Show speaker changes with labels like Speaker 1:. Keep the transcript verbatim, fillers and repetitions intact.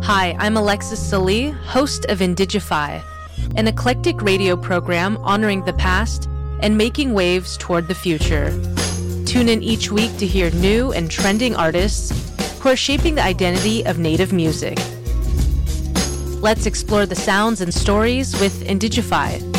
Speaker 1: Hi, I'm Alexis Salee, host of Indigify, an eclectic radio program honoring the past and making waves toward the future. Tune in each week to hear new and trending artists who are shaping the identity of Native music. Let's explore the sounds and stories with Indigify.